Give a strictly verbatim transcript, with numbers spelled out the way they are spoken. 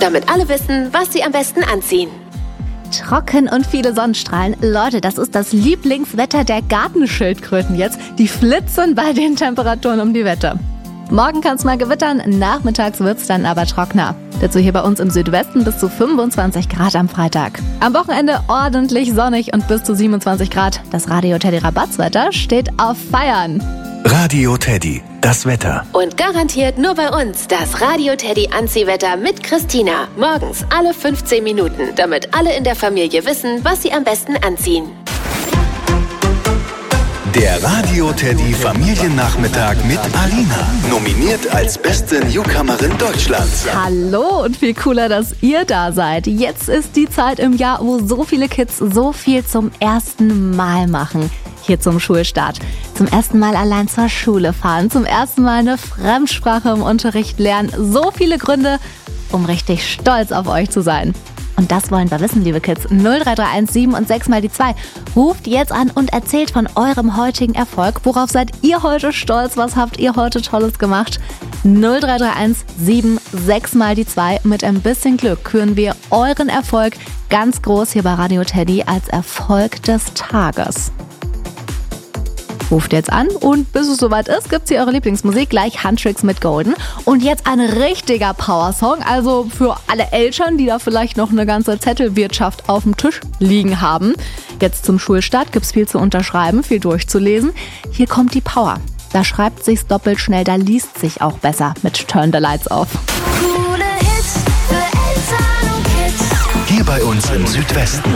damit alle wissen, was sie am besten anziehen. Trocken und viele Sonnenstrahlen. Leute, das ist das Lieblingswetter der Gartenschildkröten jetzt. Die flitzen bei den Temperaturen um die Wette. Morgen kann es mal gewittern, nachmittags wird es dann aber trockener. Dazu hier bei uns im Südwesten bis zu fünfundzwanzig Grad am Freitag. Am Wochenende ordentlich sonnig und bis zu siebenundzwanzig Grad. Das Radio Teddy Rabatzwetter steht auf Feiern. Radio Teddy, das Wetter. Und garantiert nur bei uns das Radio Teddy Anziehwetter mit Christina. Morgens alle fünfzehn Minuten, damit alle in der Familie wissen, was sie am besten anziehen. Der Radio Teddy Familiennachmittag mit Alina. Nominiert als beste Newcomerin Deutschlands. Hallo und viel cooler, dass ihr da seid. Jetzt ist die Zeit im Jahr, wo so viele Kids so viel zum ersten Mal machen. Hier zum Schulstart. Zum ersten Mal allein zur Schule fahren. Zum ersten Mal eine Fremdsprache im Unterricht lernen. So viele Gründe, um richtig stolz auf euch zu sein. Und das wollen wir wissen, liebe Kids. null drei drei eins sieben und sechs mal die zwei. Ruft jetzt an und erzählt von eurem heutigen Erfolg. Worauf seid ihr heute stolz? Was habt ihr heute Tolles gemacht? null drei drei eins sieben sechs mal die zwei. Mit ein bisschen Glück küren wir euren Erfolg ganz groß hier bei Radio Teddy als Erfolg des Tages. Ruft jetzt an und bis es soweit ist, gibt's hier eure Lieblingsmusik, gleich Handtricks mit Golden. Und jetzt ein richtiger Powersong, also für alle Eltern, die da vielleicht noch eine ganze Zettelwirtschaft auf dem Tisch liegen haben. Jetzt zum Schulstart gibt's viel zu unterschreiben, viel durchzulesen. Hier kommt die Power. Da schreibt sich's doppelt schnell, da liest sich auch besser mit Turn the Lights Off. Coole Hits für Eltern und Kids. Hier bei uns im Südwesten.